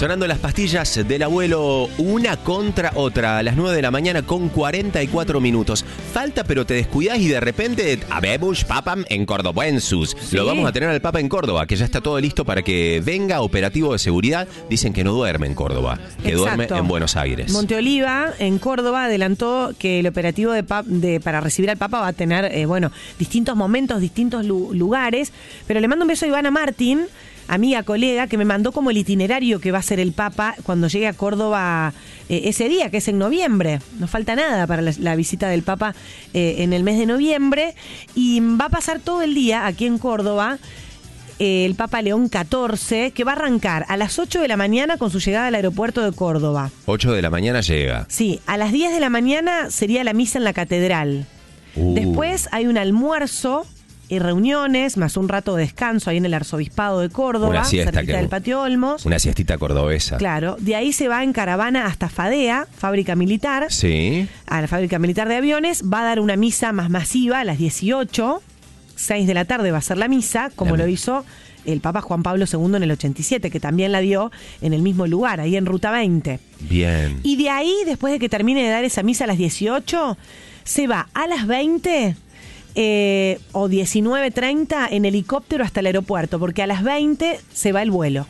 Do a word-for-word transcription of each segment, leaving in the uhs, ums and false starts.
Sonando las pastillas del abuelo, una contra otra, a las nueve de la mañana con cuarenta y cuatro minutos. Falta, pero te descuidás y de repente, habemos Papa en Cordobensus. Sí. Lo vamos a tener al Papa en Córdoba, que ya está todo listo para que venga, operativo de seguridad. Dicen que no duerme en Córdoba, que Exacto. duerme en Buenos Aires. Monteoliva, en Córdoba, adelantó que el operativo de, pap, de para recibir al Papa va a tener, eh, bueno, distintos momentos, distintos lu- lugares. Pero le mando un beso a Ivana Martín, amiga, colega, que me mandó como el itinerario que va a ser el Papa cuando llegue a Córdoba eh, ese día, que es en noviembre. No falta nada para la, la visita del Papa eh, en el mes de noviembre. Y va a pasar todo el día aquí en Córdoba eh, el Papa León catorce, que va a arrancar a las ocho de la mañana con su llegada al aeropuerto de Córdoba. ocho de la mañana llega. Sí, a las diez de la mañana sería la misa en la catedral. Uh. Después hay un almuerzo y reuniones, más un rato de descanso ahí en el Arzobispado de Córdoba, una siesta cerquita que, del Patio Olmos. Una siestita cordobesa. Claro, de ahí se va en caravana hasta Fadea, fábrica militar. Sí. A la fábrica militar de aviones, va a dar una misa más masiva a las dieciocho, seis de la tarde va a ser la misa, como la... lo hizo el Papa Juan Pablo segundo en el ochenta y siete, que también la dio en el mismo lugar, ahí en Ruta veinte. Bien. Y de ahí, después de que termine de dar esa misa a las dieciocho, se va a las veinte... Eh, o diecinueve treinta en helicóptero hasta el aeropuerto, porque a las veinte se va el vuelo.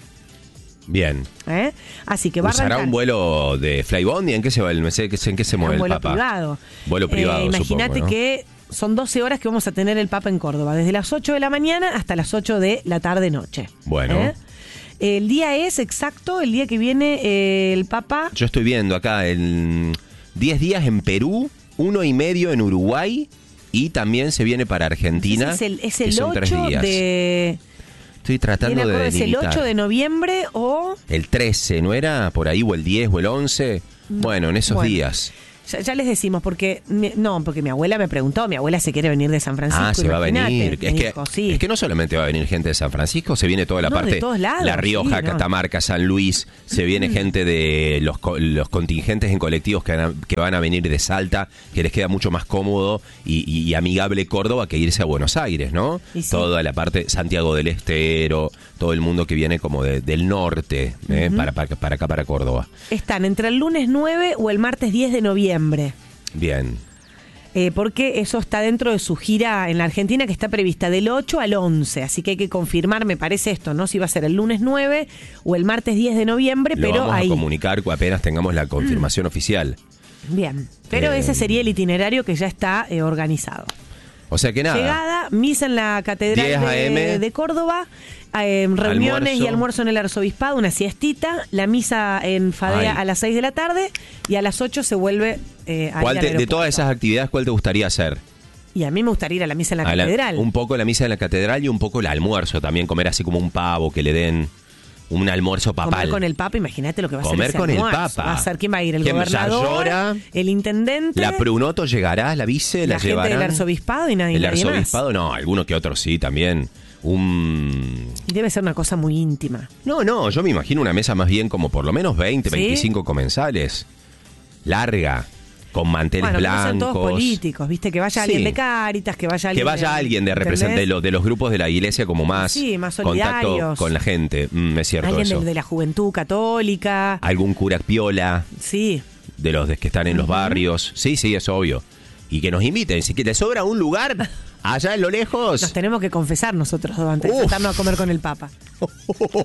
Bien. ¿Eh? Así que va a ¿Usará arrancar. un vuelo de Flybondi? ¿En qué se va el, en qué se mueve un el vuelo Papa? Privado. Vuelo privado, eh, Imagínate supongo, ¿no? que son doce horas que vamos a tener el Papa en Córdoba, desde las ocho de la mañana hasta las ocho de la tarde-noche. Bueno. ¿Eh? El día es exacto, el día que viene eh, el Papa... Yo estoy viendo acá el diez días en Perú, uno y medio en Uruguay... Y también se viene para Argentina. Es el, es el que son tres ocho días. de... Estoy tratando de ¿Es el ocho de noviembre o...? El trece, ¿no era? Por ahí, o el diez o el once. Bueno, en esos bueno. días. Ya, ya les decimos, porque mi, no, porque mi abuela me preguntó, mi abuela se quiere venir de San Francisco. Ah, se va a venir. Es que, dijo, sí. es que no solamente va a venir gente de San Francisco, se viene toda la no, parte, de todos lados, La Rioja, sí, no. Catamarca, San Luis, se viene mm. gente de los, los contingentes en colectivos que van, a, que van a venir de Salta, que les queda mucho más cómodo y, y, y amigable Córdoba que irse a Buenos Aires, ¿no? Sí. Toda la parte, Santiago del Estero, todo el mundo que viene como de, del norte, ¿eh? uh-huh. para, para, para acá, para Córdoba. Están entre el lunes nueve o el martes diez de noviembre. Bien. Eh, porque eso está dentro de su gira en la Argentina, que está prevista del ocho al once. Así que hay que confirmar, me parece esto, ¿no? Si va a ser el lunes nueve o el martes diez de noviembre, Lo pero vamos ahí. a comunicar apenas tengamos la confirmación mm. oficial. Bien. Pero eh, ese sería el itinerario que ya está eh, organizado. O sea que nada. Llegada, misa en la Catedral de, de Córdoba, eh, reuniones almuerzo. y almuerzo en el Arzobispado, una siestita, la misa en Fadea Ay. a las seis de la tarde y a las ocho se vuelve eh, a ¿Cuál te, de todas esas actividades, ¿cuál te gustaría hacer? Y a mí me gustaría ir a la misa en la a Catedral. La, un poco la misa en la Catedral y un poco el almuerzo también, comer así como un pavo que le den... Un almuerzo papal. Comer con el Papa, imagínate lo que va a Comer ser. Comer con almuerzo. el Papa. Va a ser, ¿quién va a ir? El gobernador, llora, el intendente. La Prunoto llegará, la vice, la, la llevarán. Gente del arzobispado y nadie, El nadie arzobispado, más. no, alguno que otro sí también. Un... Y debe ser una cosa muy íntima. No, no, yo me imagino una mesa más bien como por lo menos veinte, ¿sí? veinticinco comensales. Larga. Con manteles bueno, blancos. Son todos políticos, ¿viste? Que vaya alguien sí. de Cáritas, que vaya alguien Que vaya de, alguien de representante de, los, de los grupos de la iglesia como más, sí, más contacto con la gente. Mm, es cierto alguien eso. Alguien de, de la juventud católica. Algún cura piola. Sí. De los de que están en uh-huh. los barrios. Sí, sí, es obvio. Y que nos inviten. Si que te sobra un lugar allá en lo lejos. Nos tenemos que confesar nosotros antes de sentarnos a comer con el Papa.